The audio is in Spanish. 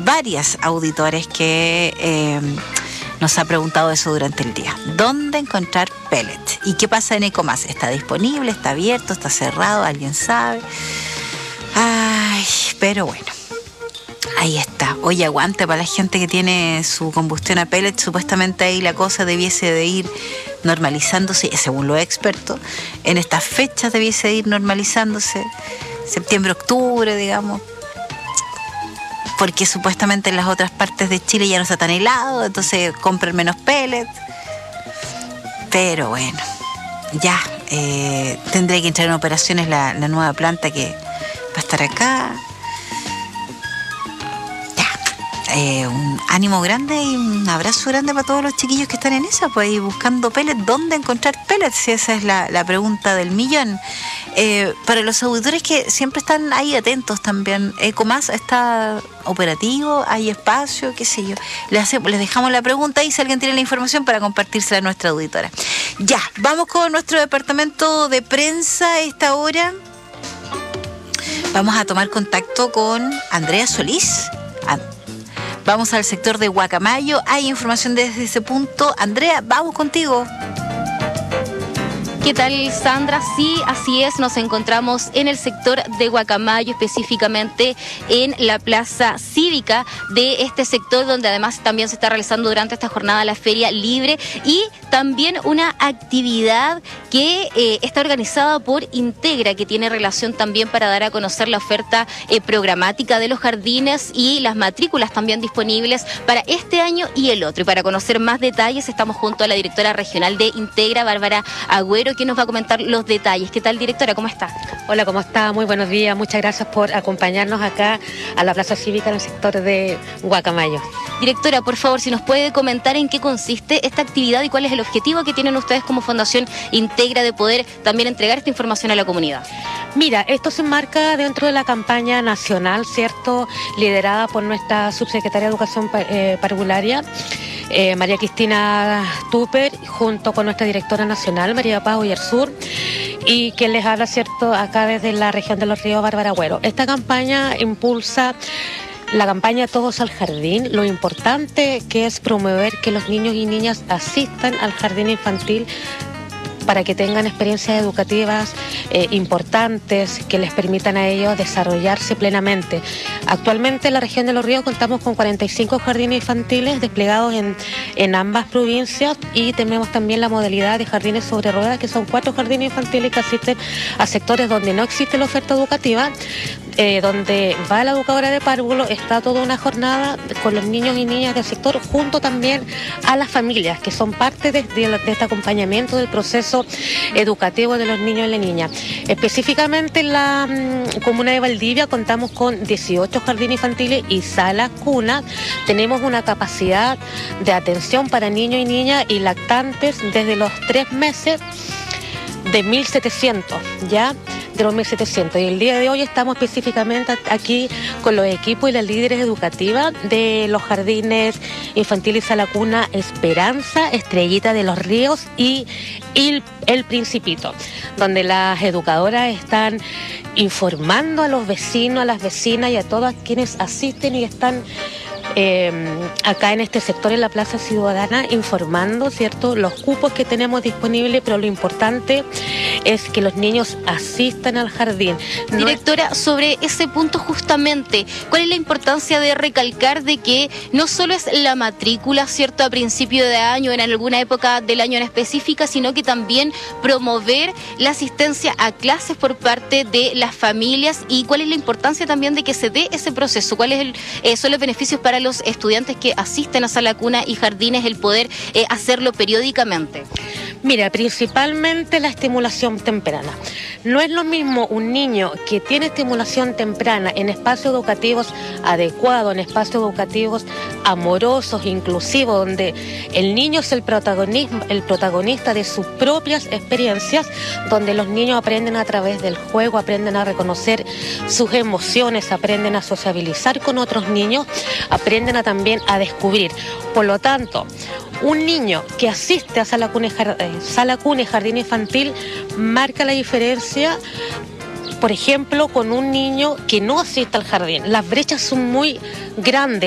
varias auditores que nos ha preguntado eso durante el día. ¿Dónde encontrar pellets? ¿Y qué pasa en Ecomás? ¿Está disponible? ¿Está abierto? ¿Está cerrado? ¿Alguien sabe? Ay, pero bueno. Ahí está. Oye, aguante para la gente que tiene su combustión a pellets. Supuestamente ahí la cosa debiese de ir normalizándose, según los expertos. En estas fechas debiese de ir normalizándose. Septiembre, octubre, digamos. Porque supuestamente en las otras partes de Chile ya no está tan helado, entonces compran menos pellets. Pero bueno, ya tendré que entrar en operaciones la nueva planta que va a estar acá. Un ánimo grande y un abrazo grande para todos los chiquillos que están en esa, pues ahí buscando pellets. ¿Dónde encontrar pellets? Si esa es la pregunta del millón. Para los auditores que siempre están ahí atentos también, Ecomás está operativo, hay espacio, qué sé yo. Les dejamos la pregunta y si alguien tiene la información para compartírsela a nuestra auditora. Ya, vamos con nuestro departamento de prensa a esta hora. Vamos a tomar contacto con Andrea Solís. Vamos al sector de Guacamayo. Hay información desde ese punto. Andrea, vamos contigo. ¿Qué tal, Sandra? Sí, así es, nos encontramos en el sector de Guacamayo, específicamente en la plaza cívica de este sector, donde además también se está realizando durante esta jornada la Feria Libre y también una actividad que está organizada por Integra, que tiene relación también para dar a conocer la oferta programática de los jardines y las matrículas también disponibles para este año y el otro. Y para conocer más detalles estamos junto a la directora regional de Integra, Bárbara Agüero, que nos va a comentar los detalles. ¿Qué tal, directora? ¿Cómo está? Hola, ¿cómo está? Muy buenos días. Muchas gracias por acompañarnos acá a la plaza cívica en el sector de Guacamayo. Directora, por favor, si nos puede comentar en qué consiste esta actividad y cuál es el objetivo que tienen ustedes como Fundación Integra de poder también entregar esta información a la comunidad. Mira, esto se enmarca dentro de la campaña nacional, ¿cierto?, liderada por nuestra subsecretaria de Educación Parvularia, María Cristina Tupper, junto con nuestra directora nacional, María Paz Oyersur, y quien les habla, ¿cierto?, acá desde la región de Los Ríos, Bárbara Agüero. Esta campaña impulsa la campaña Todos al Jardín, lo importante que es promover que los niños y niñas asistan al jardín infantil para que tengan experiencias educativas importantes que les permitan a ellos desarrollarse plenamente. Actualmente en la región de Los Ríos contamos con 45 jardines infantiles desplegados en ambas provincias y tenemos también la modalidad de jardines sobre ruedas, que son 4 jardines infantiles que asisten a sectores donde no existe la oferta educativa, donde va la educadora de párvulo, está toda una jornada con los niños y niñas del sector, junto también a las familias, que son parte de este acompañamiento del proceso educativo de los niños y las niñas. Específicamente en la comuna de Valdivia contamos con 18 jardines infantiles y salas cunas. Tenemos una capacidad de atención para niños y niñas y lactantes desde los 3 meses de 1.700, ¿ya? De los 1.700. Y el día de hoy estamos específicamente aquí con los equipos y las líderes educativas de los jardines infantiles Sala Cuna Esperanza, Estrellita de los Ríos y El Principito, donde las educadoras están informando a los vecinos, a las vecinas y a todas quienes asisten y están acá en este sector, en la Plaza Ciudadana, informando, ¿cierto?, los cupos que tenemos disponibles, pero lo importante es que los niños asistan al jardín. Directora, sobre ese punto justamente, ¿cuál es la importancia de recalcar de que no solo es la matrícula, ¿cierto?, a principio de año, en alguna época del año en específica, sino que también promover la asistencia a clases por parte de las familias? ¿Y cuál es la importancia también de que se dé ese proceso? ¿Cuáles son los beneficios para los estudiantes que asisten a Sala Cuna y Jardines el poder hacerlo periódicamente? Mira, principalmente la estimulación temprana. No es lo mismo un niño que tiene estimulación temprana en espacios educativos adecuados, en espacios educativos amorosos, inclusivos, donde el niño es el protagonista de sus propias experiencias, donde los niños aprenden a través del juego, aprenden a reconocer sus emociones, aprenden a sociabilizar con otros niños, aprenden también a descubrir. Por lo tanto, un niño que asiste a Sala Cuna y Jardín Infantil marca la diferencia, por ejemplo, con un niño que no asiste al jardín. Las brechas son muy grandes.